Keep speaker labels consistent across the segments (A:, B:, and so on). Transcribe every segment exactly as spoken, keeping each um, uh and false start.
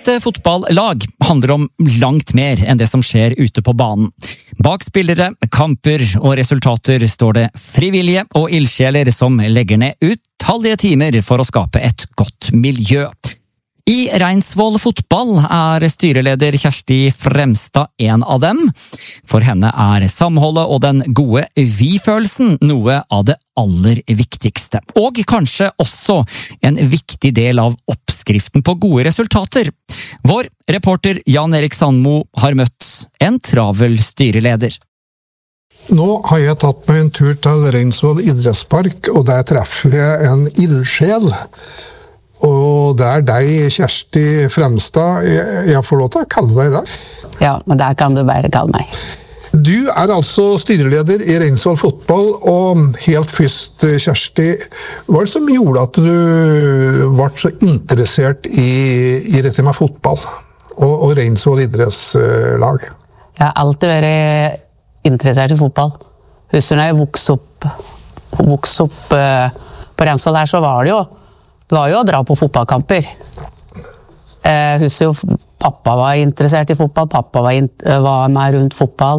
A: Et fotballag handler om langt mer enn det som skjer ute på banen. Bak spillere, kamper og resultater står det frivillige og ildsjeler som legger ned utallige timer for å skape et godt miljø. I Reinsvoll fotball er styreleder Kjersti Fremstad en av dem. For henne er samholdet og den gode vi-følelsen noe av det aller viktigste. Og kanskje også en viktig del av oppskriften på gode resultater. Vår reporter Jan Erik Sandmo har møtt en travel styreleder.
B: Nå har jeg tatt meg en tur til Reinsvoll idrettspark, og der treffer jeg en ildsjel. Og det er deg, Kjersti Fremstad. Jeg, jeg får lov til å kalle deg det.
C: Ja, men der kan du bare kalle meg.
B: Du er altså styreleder i Reinsvoll fotball, og helt først, Kjersti, hva er det som gjorde at du ble så interessert i, i dette med fotball og, og Reinsvoll idrettslag?
C: Jeg har alltid vært interessert i fotball. Husker når jeg vokste opp, vokste opp uh, på Reinsvoll her, så var det jo Det var jo å dra på fotballkamper. Jeg husker jo pappa var interessert i fotball, pappa var, in- var med rundt fotball.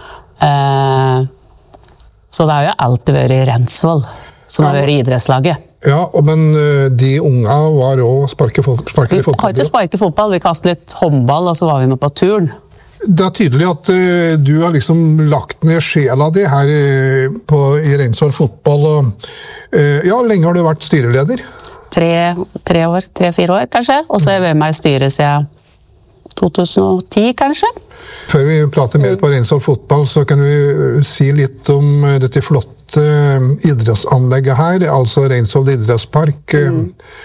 C: Så det har jo alltid vært Reinsvoll som har vært i idrettslaget.
B: Ja, men de unga var også sparket fotball.
C: Vi har ikke sparket fotball, vi kastet litt håndball, og så var vi med på turen.
B: Det er tydelig at uh, du har liksom lagt ned sjela di her uh, på, i Reinsvoll fotball. Og, uh, ja, lenge har du vært styreleder?
C: Tre, tre år, tre-fire år kanskje, og så har jeg vært med i styret siden to tusen og ti kanskje.
B: Før vi prater mer på Reinsvoll fotball, så kan vi si litt om dette flotte idrettsanlegget her, altså Reinsvoll idrettspark. Mm.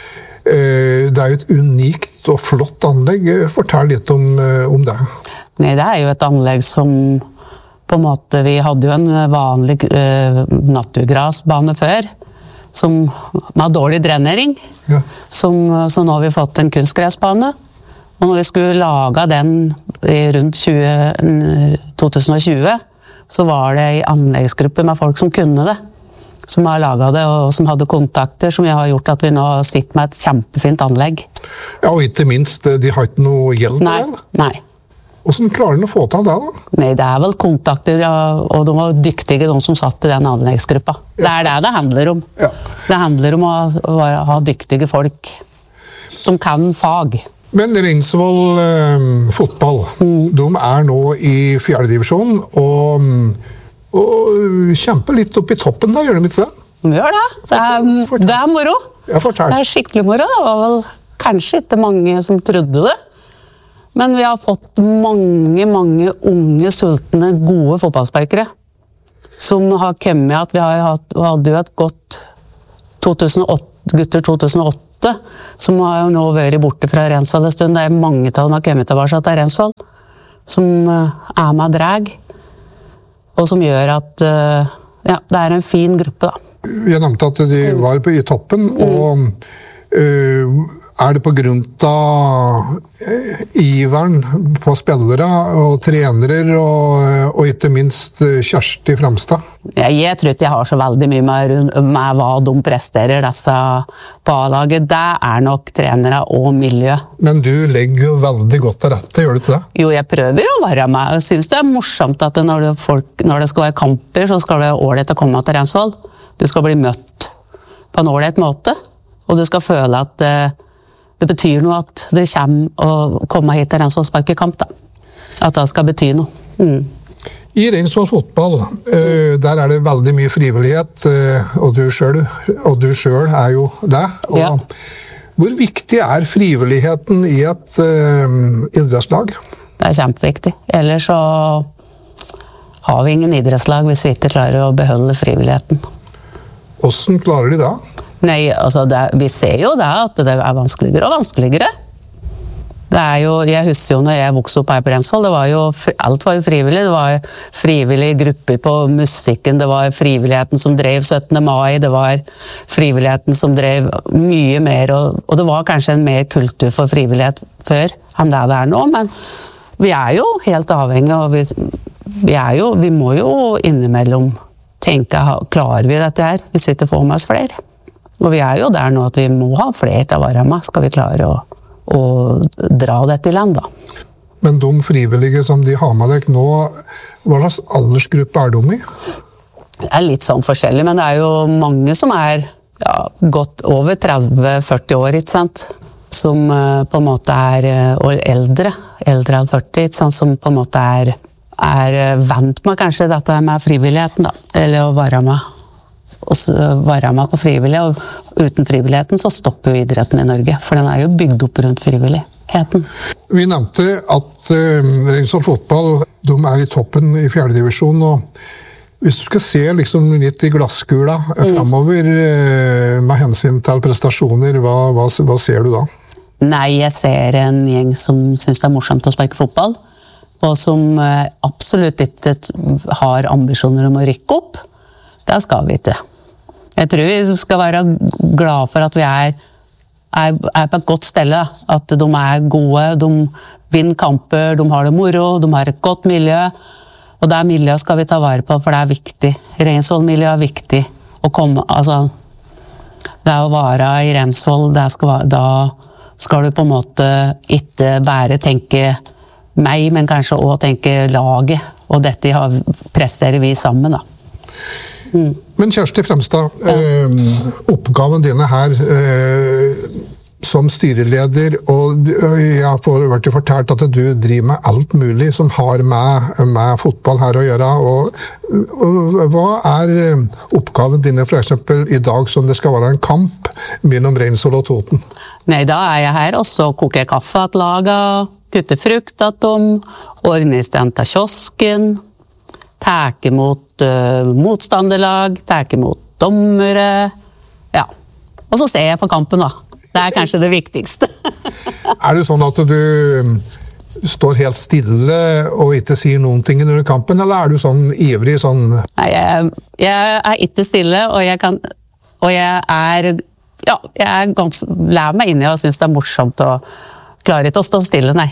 B: Det er jo et unikt og flott anlegg. Fortell litt om, om det.
C: Nei, det er jo et anlegg som på en måte, vi hadde jo en vanlig uh, naturgrasbane før, som med dårlig drenering, ja. som, så nå har vi fått en kunstgressbane. Og når vi skulle lage den i rundt tjue, to tusen og tjue, så var det en anleggsgruppe med folk som kunne det, som har laget det, og som hadde kontakter, som har gjort at vi nå sitter med et kjempefint anlegg.
B: Ja, og ikke minst, de har ikke noe hjelp
C: nei,
B: der?
C: Nei.
B: Hvordan klarer de å få til det da?
C: Nei, det er vel kontakter, ja, og de var dyktige, de som satt i den anleggsgruppa. Ja. Det er det det handler om. Ja. Det handler om å, å ha dyktige folk som kan fag.
B: Men Reinsvoll eh, fotball, mm. de er nå i fjerde divisjon, og, og kjemper litt opp i toppen der, gjør de ikke det?
C: De gjør det. Det er, det er moro.
B: Ja, fortell.
C: Det er skikkelig moro. Det var vel kanskje ikke mange som trodde det. Men vi har fått mange, mange unge, sultne, gode fotballsparkere som har kommet at vi har hatt, hadde jo et godt to tusen og åtte, gutter to tusen og åtte, som har jo nå vært borte fra Reinsvoll en stund. Det er mange av dem har kommet tilbake til Reinsvoll, som er med drag, og som gjør at ja, det er en fin gruppe da.
B: Jeg nevnte at de var på, i toppen, og øh, er det på grunn av iveren på spillere og trenere, og, og ikke minst Kjersti Fremstad?
C: Jeg tror ikke jeg har så veldig mye med, med hva de presterer, disse på A-laget. Det er nok trenere og miljø.
B: Men du legger jo veldig godt til rette, gjør du ikke det?
C: Jo, jeg prøver jo å være med. Jeg synes det er morsomt at når det, folk, når det skal være kamper, så skal det være ålreit å komme til Reinsvoll. Du skal bli møtt på en ålreit måte, og du skal føle at det betyr noe at det kommer å komme hit til Reinsvoll sparkekamp da. At det skal bety noe. Mm.
B: I Reinsvoll fotball, uh, der er det veldig mye frivillighet, uh, og du selv, og du selv er jo det. Og ja. Hvor viktig er frivilligheten i et uh, idrettslag?
C: Det er kjempeviktig. Ellers så har vi ingen idrettslag hvis vi ikke klarer å beholde frivilligheten.
B: Hvordan klarer de det?
C: Nei, altså det, vi ser jo det at det er vanskeligere og vanskeligere. Det er jo, jeg husker jo når jeg vokste opp her på Reinsvoll, det var jo, alt var jo frivillig. Det var frivillige grupper på musikken, det var frivilligheten som drev syttende mai, det var frivilligheten som drev mye mer, og, og det var kanskje en mer kultur for frivillighet før enn det det er nå, men vi er jo helt avhengige, og vi, vi, er jo, vi må jo innimellom tenke, klarer vi dette her, hvis vi ikke får med oss flere? Og vi er jo der nå at vi må ha flere til å være med, skal vi klare å, å dra dette i land, da.
B: Men de frivillige som de har med deg nå, hva slags aldersgruppe er de i?
C: Det er litt sånn forskjellig, men det er jo mange som er ja, godt over tretti førti år, ikke sant? Som uh, på en måte er, og eldre, eldre enn førti, ikke sant? Som på en måte er, er vant med kanskje dette med frivilligheten, da. Eller å være med, og være med på frivillig, og uten frivilligheten så stopper jo idretten i Norge, for den er jo bygd opp rundt frivilligheten. Vi
B: nevnte at uh, Reinsvoll fotball, de er i toppen i fjerde divisjon, og hvis du skal se liksom litt i glasskula mm. fremover uh, med hensyn til prestasjoner, hva, hva, hva ser du da?
C: Nei, jeg ser en gjeng som synes det er morsomt å spike fotball, og som uh, absolutt ikke har ambisjoner om å rykke opp. Det skal vi ikke. Jeg tror vi skal være glad for at vi er Er, er på et godt stelle, at de er gode, de vinner kamper, de har det moro, de har et godt miljø, og det miljøet skal vi ta vare på, for det er viktig. Reinsvoll-miljøet er viktig å komme, altså, det er å være i Reinsvoll, skal, da skal du på en måte ikke bare tenke meg, men kanskje også tenke laget, og dette har, presserer vi sammen, da.
B: Mm. Men Kjersti Fremstad, ja. eh, oppgaven dine her eh, som styreleder, og jeg har vært fortalt at du driver med alt mulig som har med, med fotball her å gjøre, og, og hva er oppgaven dine for eksempel i dag som det skal være en kamp mellom Reinsvoll og Toten?
C: Nei, da er jeg her, og så koker jeg kaffe at laget, kutter frukt at de, ordner i stand til kiosken, teke mot uh, motstanderlag, teke mot dommere, ja. Og så ser jeg på kampen da. Det er kanskje det viktigste.
B: Er det sånn at du står helt stille og ikke sier noen ting under kampen, eller er du sånn ivrig sånn?
C: Nei, jeg, jeg er ikke stille, og jeg kan, og jeg er, ja, jeg er ganske, lærer meg inn i og synes det er morsomt og klarer ikke å stå stille, nei.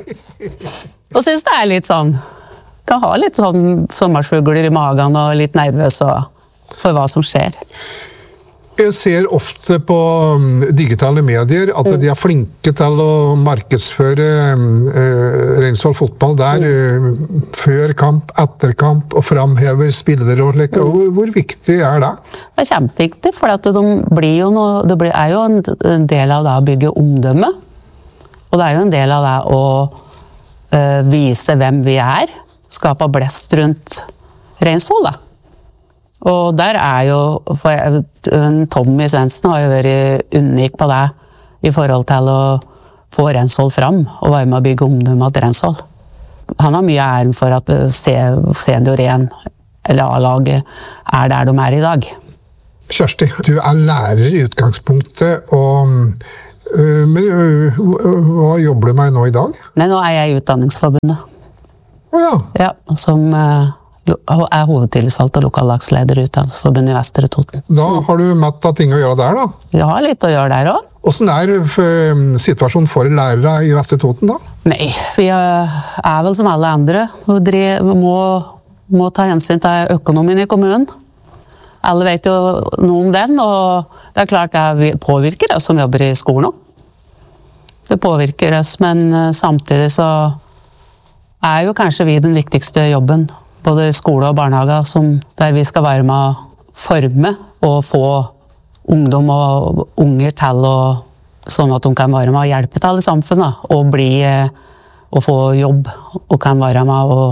C: Og synes det er litt sånn, kan ha litt sånn sommersfugler i magen og litt nervøs for hva som skjer.
B: Jeg ser ofte på digitale medier at de er flinke til å markedsføre uh, Reinsvoll fotball der uh, før kamp, etter kamp og framhever spillere og slik. Hvor, hvor viktig er det?
C: Det er kjempeviktig, for at de blir jo noe, det blir, er jo en, en del av det å bygge omdømme, og det er jo en del av det å uh, vise hvem vi er, skapa blest rundt Reinsvoll, da. Og der er jo, for Tommy Svendsen har jo vært unik på det i forhold til å få Reinsvoll fram og være med å bygge omdømme til Reinsvoll. Han har mye æren for at senior én, eller A-laget, er der de er i dag.
B: Kjersti, du er lærer i utgangspunktet, og øh, men øh, hva jobber du med nå i dag?
C: Nei, nå er jeg i Utdanningsforbundet.
B: Oh, ja.
C: Ja, som uh, er hovedtillitsvalgt og lokallagsleder i Utdanningsforbundet i Vestre Toten.
B: Da har du matt av ting å gjøre der, da?
C: Jeg har litt å gjøre der også.
B: Hvordan er situasjonen for lærere i Vestre Toten, da?
C: Nei, vi er vel som alle andre. Vi må, må ta hensyn til økonomien i kommunen. Alle vet jo noe om den, og det er klart det påvirker oss som jobber i skolen også. Det påvirker oss, men samtidig så er jo kanskje vi den viktigste jobben, både skole og barnehage, som der vi skal være med å forme og få ungdom og unger til å, sånn at de kan være med å hjelpe til i samfunnet, og bli, og få jobb, og kan være med å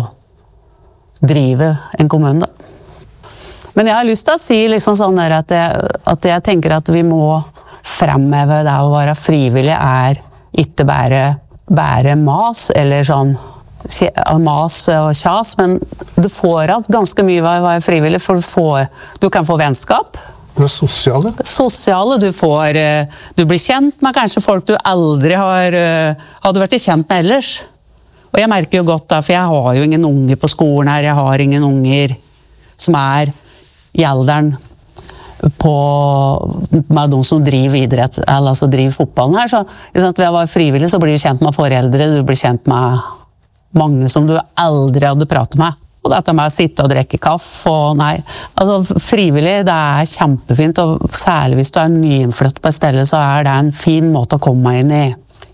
C: drive en kommune, da. Men jeg har lyst til å si liksom sånn der at, jeg, at jeg tenker at vi må fremheve det å være frivillig er ikke bare, bare mas, eller sånn mas og kjas, men du får av ganske mye å være frivillig, for du, får, du kan få vennskap.
B: Det er sosiale?
C: Sosiale, du får, du blir kjent med kanskje folk du aldri har, hadde vært kjent med ellers. Og jeg merker jo godt da, for jeg har jo ingen unger på skolen her, jeg har ingen unger som er i alderen på, med de som driver idrett, eller altså driver fotballen her, så ved å være frivillig så blir du kjent med foreldre, du blir kjent med mange som du aldri hadde pratet med. Og dette med å sitte og drikke kaffe, og nei, altså frivillig, det er kjempefint, og særlig hvis du er nyinnflytt på et sted, så er det en fin måte å komme inn i,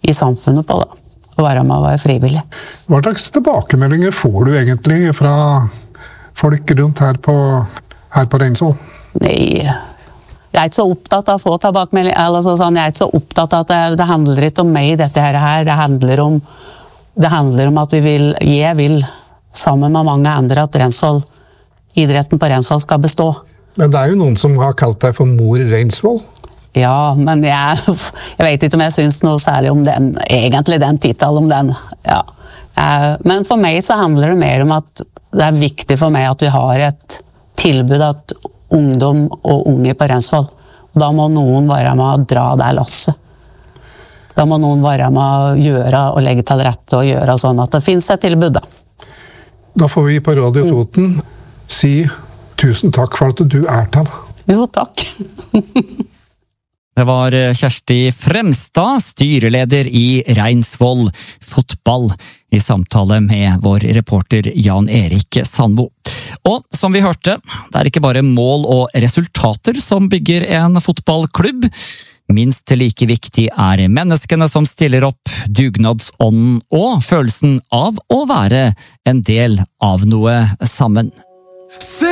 C: i samfunnet på da. Å være med å være frivillig.
B: Hva slags tilbakemeldinger får du egentlig fra folk rundt her på, her på Reinsvoll?
C: Nei, jeg er ikke så opptatt av å få tilbakemelding, eller sånn, jeg er ikke så opptatt av at det, det handler ikke om meg dette her, det handler om, det handler om at vi vil, jeg vil, sammen med mange andre, at Reinsvoll, idretten på Reinsvoll skal bestå.
B: Men det er jo noen som har kalt deg for mor Reinsvoll.
C: Ja, men jeg, jeg vet ikke om jeg synes noe særlig om den, egentlig den titelen om den, ja. Men for meg så handler det mer om at det er viktig for meg at vi har et tilbud at ungdom og unge på Reinsvoll. Da må noen være med å dra det lasset. Da må noen være med å gjøre og legge til rette og gjøre sånn at det finnes et tilbud da.
B: Da får vi på Radio Toten si tusen takk for at du er til.
C: Jo, takk.
A: Det var Kjersti Fremstad, styreleder i Reinsvoll fotball, i samtale med vår reporter Jan Erik Sandbo. Og som vi hørte, det er ikke bare mål og resultater som bygger en fotballklubb. Minst like viktig er menneskene som stiller opp, dugnadsånden og følelsen av å være en del av noe sammen.